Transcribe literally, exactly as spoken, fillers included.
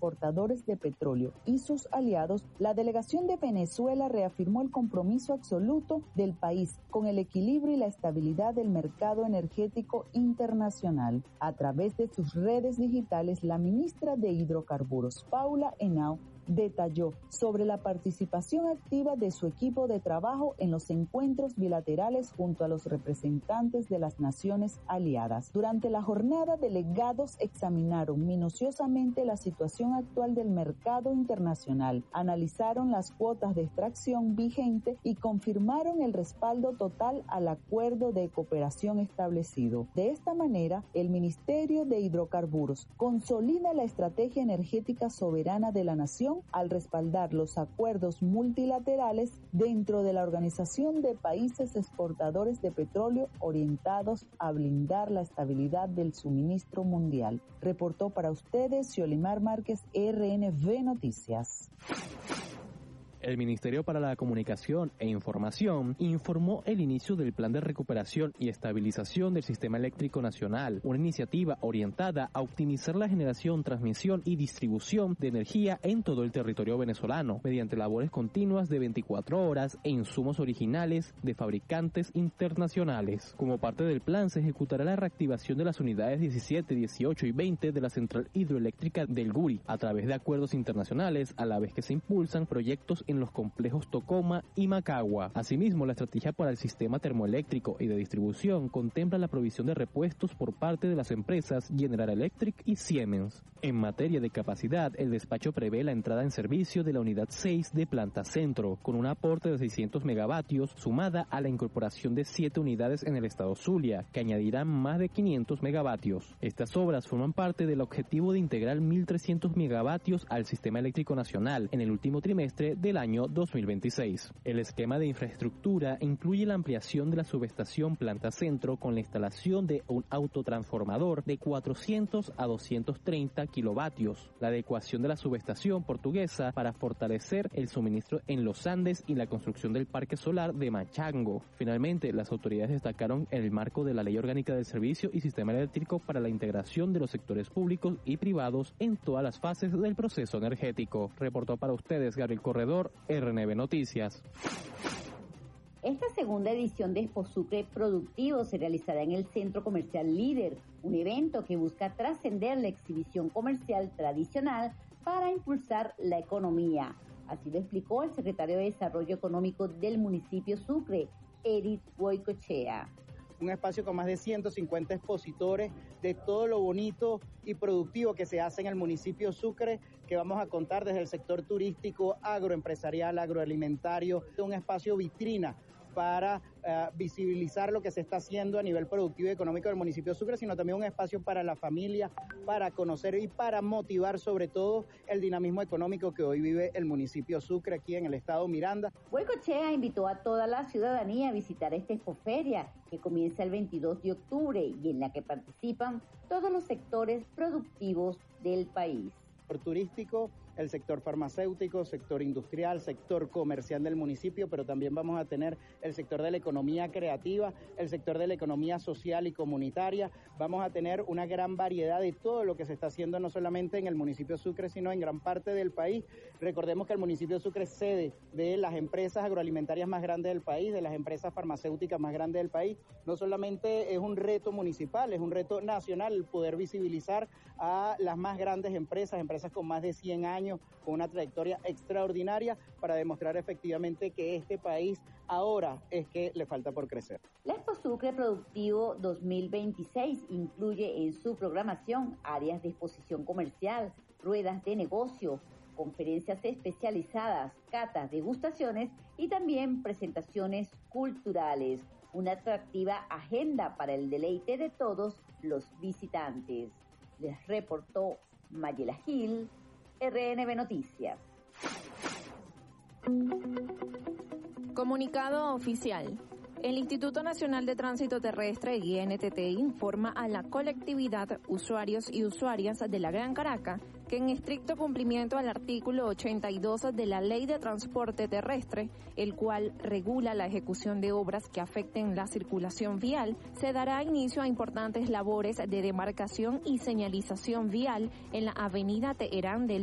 exportadores de petróleo y sus aliados, la delegación de Venezuela reafirmó el compromiso absoluto del país con el equilibrio y la estabilidad del mercado energético internacional. A través de sus redes digitales, la ministra de Hidrocarburos, Paula Henao, detalló sobre la participación activa de su equipo de trabajo en los encuentros bilaterales junto a los representantes de las naciones aliadas. Durante la jornada, delegados examinaron minuciosamente la situación actual del mercado internacional, analizaron las cuotas de extracción vigente y confirmaron el respaldo total al acuerdo de cooperación establecido. De esta manera, el Ministerio de Hidrocarburos consolida la estrategia energética soberana de la nación al respaldar los acuerdos multilaterales dentro de la Organización de Países Exportadores de Petróleo orientados a blindar la estabilidad del suministro mundial. Reportó para ustedes Yolimar Márquez, R N V Noticias. El Ministerio para la Comunicación e Información informó el inicio del Plan de Recuperación y Estabilización del Sistema Eléctrico Nacional, una iniciativa orientada a optimizar la generación, transmisión y distribución de energía en todo el territorio venezolano, mediante labores continuas de veinticuatro horas e insumos originales de fabricantes internacionales. Como parte del plan, se ejecutará la reactivación de las unidades diecisiete, dieciocho y veinte de la Central Hidroeléctrica del Guri, a través de acuerdos internacionales, a la vez que se impulsan proyectos en en los complejos Tocoma y Macagua. Asimismo, la estrategia para el sistema termoeléctrico y de distribución contempla la provisión de repuestos por parte de las empresas General Electric y Siemens. En materia de capacidad, el despacho prevé la entrada en servicio de la unidad seis de Planta Centro, con un aporte de seiscientos megavatios, sumada a la incorporación de siete unidades en el estado Zulia, que añadirán más de quinientos megavatios. Estas obras forman parte del objetivo de integrar mil trescientos megavatios al sistema eléctrico nacional en el último trimestre del año año dos mil veintiséis. El esquema de infraestructura incluye la ampliación de la subestación Planta Centro con la instalación de un autotransformador de cuatrocientos a doscientos treinta kilovatios, la adecuación de la subestación portuguesa para fortalecer el suministro en los Andes y la construcción del parque solar de Machango. Finalmente, las autoridades destacaron el marco de la Ley Orgánica del Servicio y Sistema Eléctrico para la integración de los sectores públicos y privados en todas las fases del proceso energético. Reportó para ustedes Gabriel Corredor, R N V Noticias. Esta segunda edición de Expo Sucre Productivo se realizará en el Centro Comercial Líder, un evento que busca trascender la exhibición comercial tradicional para impulsar la economía. Así lo explicó el secretario de Desarrollo Económico del municipio Sucre, Edith Goicoechea. Un espacio con más de ciento cincuenta expositores de todo lo bonito y productivo que se hace en el municipio Sucre, que vamos a contar desde el sector turístico, agroempresarial, agroalimentario, un espacio vitrina para uh, visibilizar lo que se está haciendo a nivel productivo y económico del municipio Sucre, sino también un espacio para la familia, para conocer y para motivar sobre todo el dinamismo económico que hoy vive el municipio Sucre aquí en el estado Miranda. Goicoechea invitó a toda la ciudadanía a visitar esta expoferia que comienza el veintidós de octubre y en la que participan todos los sectores productivos del país. Sector turístico, el sector farmacéutico, sector industrial, sector comercial del municipio, pero también vamos a tener el sector de la economía creativa, el sector de la economía social y comunitaria. Vamos a tener una gran variedad de todo lo que se está haciendo no solamente en el municipio Sucre, sino en gran parte del país. Recordemos que el municipio Sucre es sede de las empresas agroalimentarias más grandes del país, de las empresas farmacéuticas más grandes del país. No solamente es un reto municipal, es un reto nacional poder visibilizar a las más grandes empresas, empresas con más de cien años, con una trayectoria extraordinaria para demostrar efectivamente que este país ahora es que le falta por crecer. La Expo Sucre Productivo dos mil veintiséis incluye en su programación áreas de exposición comercial, ruedas de negocio, conferencias especializadas, catas, degustaciones y también presentaciones culturales. Una atractiva agenda para el deleite de todos los visitantes. Les reportó Mayela Gil, R N V Noticias. Comunicado oficial. El Instituto Nacional de Tránsito Terrestre, I N T T, informa a la colectividad, usuarios y usuarias de la Gran Caracas, que en estricto cumplimiento al artículo ochenta y dos de la Ley de Transporte Terrestre, el cual regula la ejecución de obras que afecten la circulación vial, se dará inicio a importantes labores de demarcación y señalización vial en la avenida Teherán del